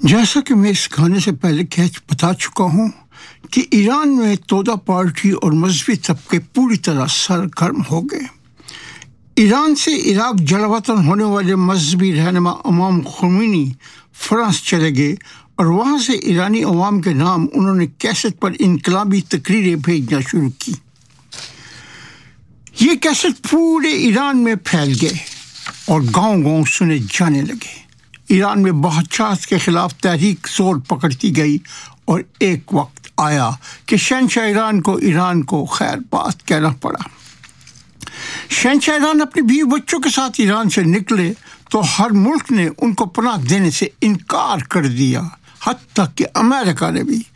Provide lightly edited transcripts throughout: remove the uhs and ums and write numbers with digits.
جیسا کہ میں اس گانے سے پہلے بتا چکا ہوں کہ ایران میں تودا پارٹی اور مذہبی طبقے پوری طرح سرگرم ہو گئے۔ ایران سے عراق جلا وطن ہونے والے مذہبی رہنما امام خمینی فرانس چلے گئے اور وہاں سے ایرانی عوام کے نام انہوں نے کیسٹ پر انقلابی تقریریں بھیجنا شروع کی۔ یہ کیسٹ پورے ایران میں پھیل گئے اور گاؤں گاؤں سنے جانے لگے۔ ایران میں بادشاہت کے خلاف تحریک زور پکڑتی گئی اور ایک وقت آیا کہ شہنشاہ ایران کو خیر بات کہنا پڑا۔ شہنشاہ ایران اپنے بیوی بچوں کے ساتھ ایران سے نکلے تو ہر ملک نے ان کو پناہ دینے سے انکار کر دیا، حتیٰ کہ امریکہ نے بھی،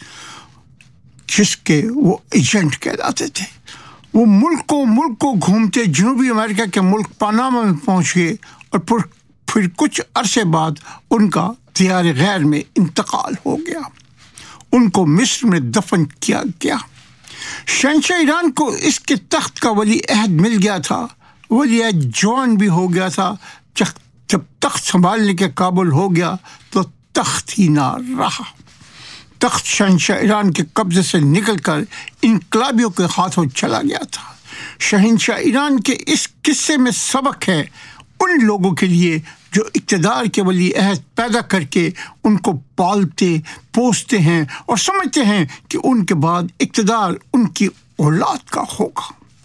جس کے وہ ایجنٹ کہلاتے تھے۔ وہ ملک کو گھومتے جنوبی امریکہ کے ملک پاناما میں پہنچ گئے اور پھر کچھ عرصے بعد ان کا دیار غیر میں انتقال ہو گیا۔ ان کو مصر میں دفن کیا گیا۔ شہنشاہ ایران کو اس کے تخت کا ولی عہد مل گیا تھا۔ ولی عہد جوان بھی ہو گیا تھا۔ جب تخت سنبھالنے کے قابل ہو گیا تو تخت ہی نہ رہا۔ تخت شہنشاہ ایران کے قبضے سے نکل کر انقلابیوں کے ہاتھوں چلا گیا تھا۔ شہنشاہ ایران کے اس قصے میں سبق ہے ان لوگوں کے لیے جو اقتدار کے ولی عہد پیدا کر کے ان کو پالتے پوستے ہیں اور سمجھتے ہیں کہ ان کے بعد اقتدار ان کی اولاد کا ہوگا۔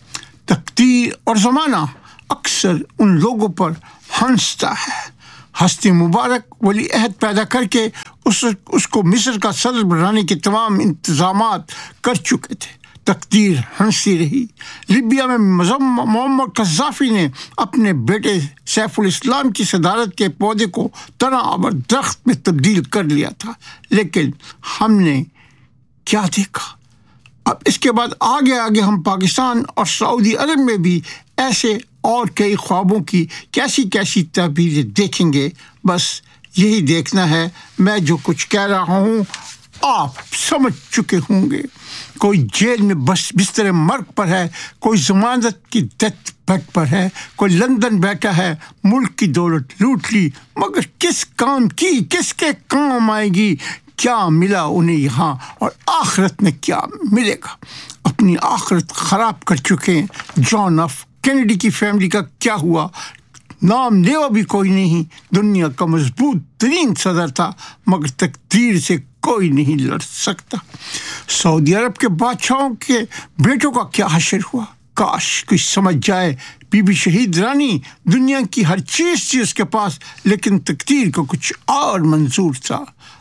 تقدیر اور زمانہ اکثر ان لوگوں پر ہنستا ہے۔ ہستی مبارک ولی عہد پیدا کر کے اس کو مصر کا صدر بنانے کے تمام انتظامات کر چکے تھے۔ تقدیر ہنسی رہی۔ لیبیا میں معمر قذافی نے اپنے بیٹے سیف الاسلام کی صدارت کے پودے کو تنا اور درخت میں تبدیل کر لیا تھا، لیکن ہم نے کیا دیکھا؟ اب اس کے بعد آگے ہم پاکستان اور سعودی عرب میں بھی ایسے اور کئی خوابوں کی کیسی تعبیریں دیکھیں گے۔ بس یہی دیکھنا ہے۔ میں جو کچھ کہہ رہا ہوں آپ سمجھ چکے ہوں گے۔ کوئی جیل میں بستر مرگ پر ہے، کوئی ضمانت کی ڈیتھ بیڈ پر ہے، کوئی لندن بیٹھا ہے، ملک کی دولت لوٹ لی، مگر کس کام کی، کس کے کام آئے گی؟ کیا ملا انہیں یہاں اور آخرت میں کیا ملے گا؟ اپنی آخرت خراب کر چکے ہیں۔ جان ایف کینیڈی کی فیملی کا کیا ہوا؟ نام لیوا بھی کوئی نہیں۔ دنیا کا مضبوط ترین صدر تھا، مگر تقدیر سے کوئی نہیں لڑ سکتا۔ سعودی عرب کے بادشاہوں کے بیٹوں کا کیا حشر ہوا؟ کاش کوئی سمجھ جائے۔ بی بی شہید رانی، دنیا کی ہر چیز تھی اس کے پاس، لیکن تقدیر کو کچھ اور منظور تھا۔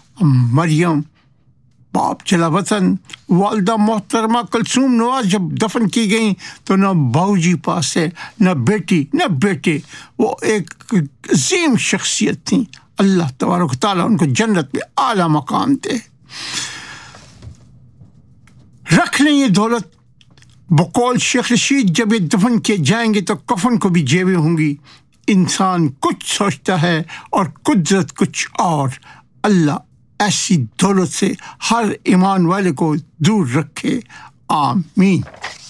مریم باپ جلا وطن، والدہ محترمہ کلثوم نواز جب دفن کی گئیں تو نہ بہو جی پاس ہے، نہ بیٹی نہ بیٹے۔ وہ ایک عظیم شخصیت تھیں۔ اللہ تبارک و تعالیٰ ان کو جنت میں اعلیٰ مقام دے۔ رکھ لیں یہ دولت، بقول شیخ رشید جب یہ دفن کیے جائیں گے تو کفن کو بھی جیبیں ہوں گی۔ انسان کچھ سوچتا ہے اور قدرت کچھ اور۔ اللہ ایسی دولت سے ہر ایمان والے کو دور رکھے، آمین۔